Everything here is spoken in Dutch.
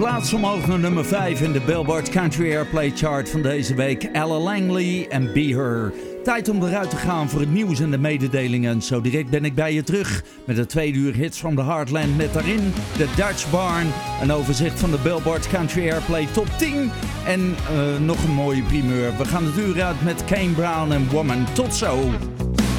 plaats omhoog naar nummer 5 in de Billboard Country Airplay Chart van deze week. Ella Langley en Be Her. Tijd om eruit te gaan voor het nieuws en de mededelingen. Zo direct ben ik bij je terug met de 2 uur hits from the Heartland. Met daarin de Dutch Barn, een overzicht van de Billboard Country Airplay Top 10. En nog een mooie primeur. We gaan het uur uit met Kane Brown en Woman. Tot zo!